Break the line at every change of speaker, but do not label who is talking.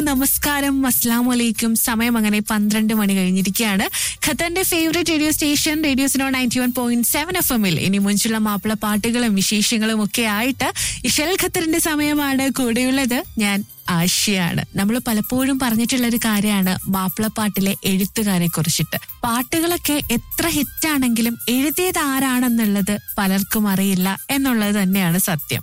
നമസ്കാരം, അസ്സലാമു അലൈക്കും. സമയം അങ്ങനെ 12 മണി കഴിഞ്ഞിരിക്കുകയാണ്. ഖത്തറിന്റെ ഫേവറേറ്റ് റേഡിയോ സ്റ്റേഷൻ റേഡിയോ സിനോ 91.7 FM-ൽ ഇനി മുൻപുള്ള മാപ്പിള പാട്ടുകളും വിശേഷങ്ങളും ഒക്കെ ആയിട്ട് ഇഷൽ ഖത്തറിന്റെ സമയമാണ്. കൂടെയുള്ളത് ഞാൻ ആശയാണ്. നമ്മൾ പലപ്പോഴും പറഞ്ഞിട്ടുള്ള ഒരു കാര്യമാണ് മാപ്പിളപ്പാട്ടിലെ എഴുത്തുകാരെ കുറിച്ചിട്ട്. പാട്ടുകളൊക്കെ എത്ര ഹിറ്റാണെങ്കിലും എഴുതിയത് ആരാണെന്നുള്ളത് പലർക്കും അറിയില്ല എന്നുള്ളത് തന്നെയാണ് സത്യം.